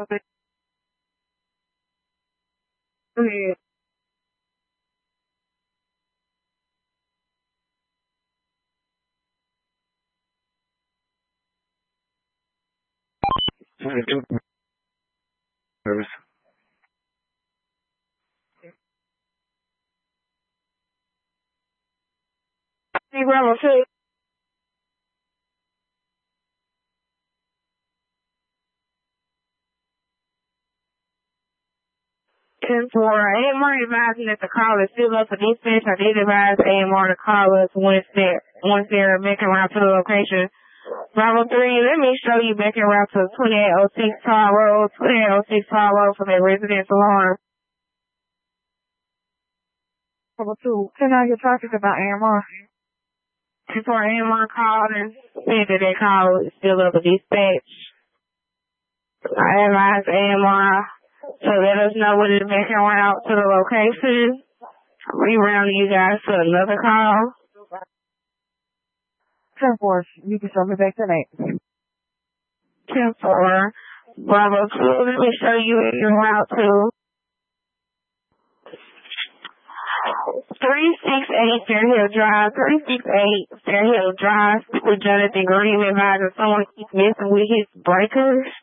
Yeah. Service. Hey, Bravo 2. 10-4. AMR advising that the call is still up for dispatch. I did advise AMR to call us once they're making route to the location. Bravo 3, let me show you making route to 2806 Tar Road, 2806 Tar Road from a residential alarm. Bravo 2, can I get talking about AMR? Before AMR called and said that their call is still up for dispatch. I advise AMR to let us know when it's making route to the location. Rerouting you guys to another call. 10-4, you can show me back tonight. 10-4, Bravo 2, let me show you your route to 368 Fairhill Drive, 368 Fairhill Drive with Jonathan Green advising someone keeps messing with his breakers.